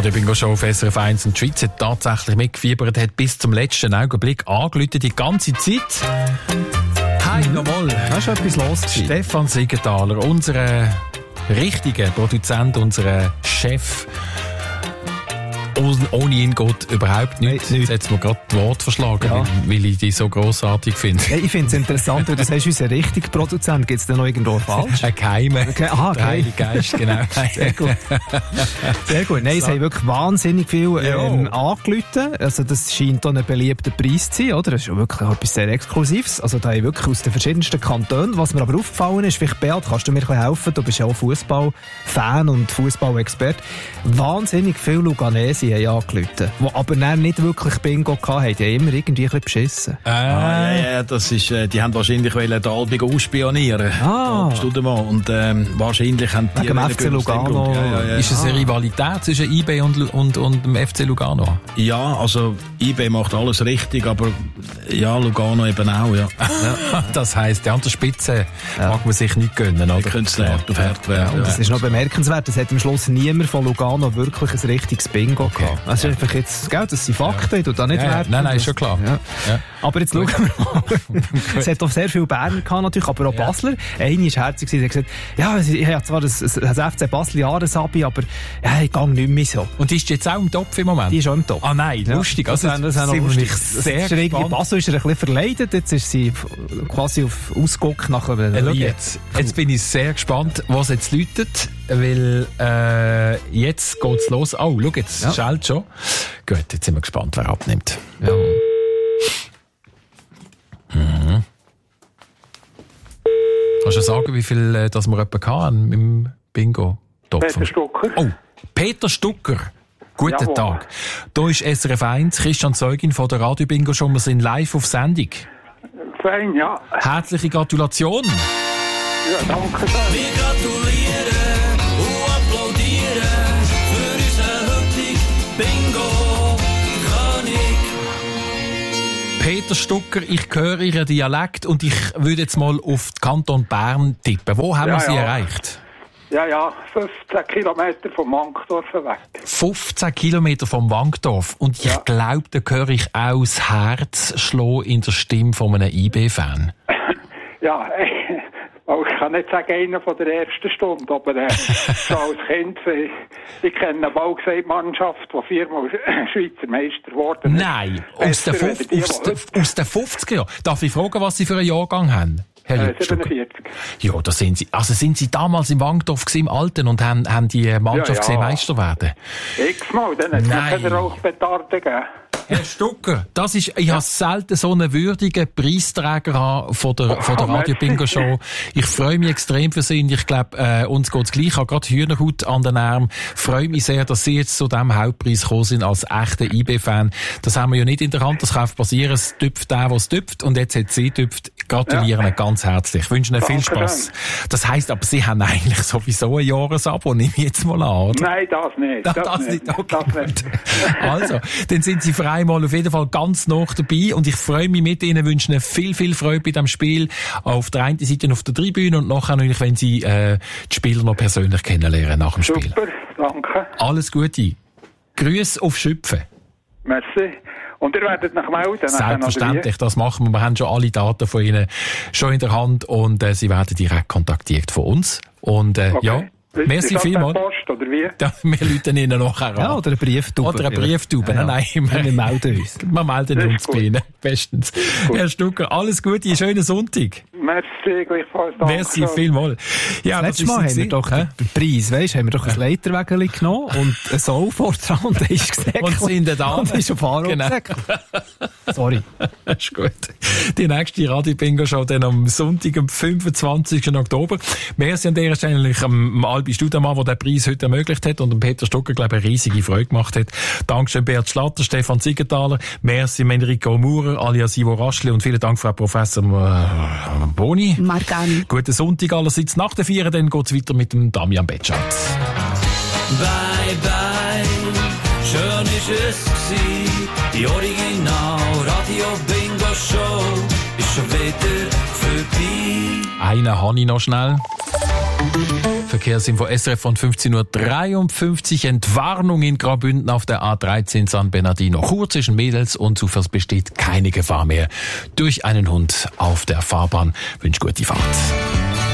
Radio Bingo Show auf SRF 1 und die Schweiz hat tatsächlich mitgefiebert, hat bis zum letzten Augenblick angerufen, die ganze Zeit. Hi, nochmal. Da ist schon etwas los. Stefan Siegenthaler, unser richtiger Produzent, unser Chef. Ohne ihn geht überhaupt nichts. Jetzt hat es mir gerade das Wort verschlagen, weil ich die so grossartig finde. Hey, ich finde es interessant, weil das heißt, unser richtiger Produzent. Gibt es denn noch irgendwo falsch? Ein Geheimer. Der Heilige Geist, genau. Sehr gut. Sehr gut. Nein, es haben wirklich wahnsinnig viel angerufen. Also das scheint auch ein beliebter Preis zu sein, oder? Das ist schon wirklich etwas sehr Exklusives. Also da haben wirklich aus den verschiedensten Kantonen. Was mir aber aufgefallen ist, vielleicht Beat, kannst du mir ein bisschen helfen? Du bist ja auch Fußballfan und Fußballexperte. Wahnsinnig viele Luganesi haben angerufen, die aber dann nicht wirklich Bingo hatten. Die haben immer irgendwie ein bisschen beschissen. Ja, das ist, die haben wahrscheinlich den Albigo ausspionieren. Und wahrscheinlich haben die... Wegen dem FC Lugano. Ist es eine Rivalität zwischen IB und dem FC Lugano? Ja, also IB macht alles richtig, aber ja, Lugano eben auch, ja. Das heisst, an der Spitze mag man sich nicht gönnen, oder? Künstler auf Herd werden. Und das ist noch bemerkenswert, es hat am Schluss niemand von Lugano wirklich ein richtiges Bingo gehabt. Also einfach jetzt, gell, das sind Fakten, ich tue da nicht werten. Nein, ist schon klar. Ja. Aber jetzt schauen wir mal. Es hat auch sehr viele Berner gehabt, natürlich, aber auch Basler. Eine war herzig, sie hat gesagt, ja, ich habe zwar das FC Basel Jahresabi, aber ja, ich gehe nicht mehr so. Und die ist jetzt auch im Topf im Moment? Die ist auch im Topf. Ah nein, lustig. Also, das sind wir mich sehr gespannt. Basel ist ein bisschen verleidet, jetzt ist sie quasi auf Ausguck nach einem Jetzt bin ich sehr gespannt, was jetzt läutet, weil jetzt geht's los. Oh, schau, jetzt schallt schon. Gut, jetzt sind wir gespannt, wer abnimmt. Ja. Mhm. Kannst du sagen, wie viel das wir hatten im Bingo-Topf? Peter Stucker. Oh, Peter Stucker. Guten Tag. Hier ist SRF 1, Christian Zeugin von der Radio Bingo Show. Wir sind live auf Sendung. Fein, ja. Herzliche Gratulation. Ja, danke schön. Wir gratulieren und applaudieren für unseren heutigen Bingo-König. Peter Stucker, ich höre Ihren Dialekt und ich würde jetzt mal auf den Kanton Bern tippen. Wo haben wir Sie erreicht? Ja, 15 Kilometer vom Wankdorf weg. 15 Kilometer vom Wankdorf. Und ich glaube, da höre ich auch das Herz schlagen in der Stimme von einem IB-Fan. Ja, ich kann nicht sagen, einer von der ersten Stunde, aber schon als Kind, ich kenne eine Baugesellschaft, die 4-mal Schweizer Meister geworden ist. Nein, aus den 50er Jahren. Darf ich fragen, was Sie für einen Jahrgang haben? 47. Ja, da sind Sie. Also sind Sie damals im Wankdorf im Alten und haben die Mannschaft gesehen Meister werden? X-mal, dann hat es keine Rauchbetarde gegeben. Herr Stucker, ich habe selten so einen würdigen Preisträger von der Radio Bingo Show. Ich freue mich extrem für Sie und ich glaube, uns geht es gleich. Ich habe gerade Hühnerhaut an den Armen. Freue mich sehr, dass Sie jetzt zu diesem Hauptpreis gekommen sind als echter IB-Fan. Das haben wir ja nicht in der Hand, das kann passieren. Es tüpft der, was tüpft und jetzt hat sie tüpft. Gratulieren Ihnen ganz herzlich. Ich wünsche Ihnen viel Spass. Das heisst aber, Sie haben eigentlich sowieso ein Jahresabo, nehme ich jetzt mal an, oder? Nein, das nicht. Das nicht. Okay, gut. Also, dann sind Sie frei mal auf jeden Fall ganz nah dabei und ich freue mich mit Ihnen, wünsche Ihnen viel, viel Freude bei diesem Spiel. Auf der einen Seite auf der Tribüne und nachher natürlich, wenn Sie die Spieler noch persönlich kennenlernen nach dem Spiel. Super, danke. Alles Gute. Grüße auf Schüpfen. Merci. Und ihr werdet nach melden? Selbstverständlich, das machen wir. Wir haben schon alle Daten von Ihnen schon in der Hand und Sie werden direkt kontaktiert von uns. Und ja, merci vielmals. Post, oder wie? Ja, wir rufen Ihnen nachher an. Ja, oder eine Brieftube. Oder eine Brieftube. Ja. Nein, wir melden uns. Wir melden uns bei Ihnen. Bestens. Herr Stucker, alles Gute, einen schönen Sonntag. Merci, gleichfalls. Merci vielmals. Ja, das letzte Mal haben wir doch den Preis, haben wir doch ein Leiterwägeli genommen und ein Soul vor dran und der ist gesäckelt. Und sind da. Und ist auf Fahrer gesäckelt. Sorry. Das ist gut. Die nächste Radio Bingo Show dann am Sonntag, am 25. Oktober. Merci an dieser Stelle eigentlich am Albi Studemann, der den Preis heute ermöglicht hat und dem Peter Stucker, glaube ich, eine riesige Freude gemacht hat. Dankeschön Bert Schlatter, Stefan Siegenthaler, merci Enrico Maurer, alias Ivo Raschli und vielen Dank Frau Professor Boni. Margani. Guten Sonntag allerseits. Nach der 4 dann geht's weiter mit dem Damian Betschatz. Bye, bye, schön ist es gewesen. Die Original Radio Bingo Show ist schon wieder vorbei. Einen habe ich noch schnell. Verkehrsinfo SRF von 15:53 Uhr. Entwarnung in Graubünden auf der A13 San Bernardino. Chur zwischen Mädels und Zufers besteht keine Gefahr mehr durch einen Hund auf der Fahrbahn. Wünsche gute Fahrt.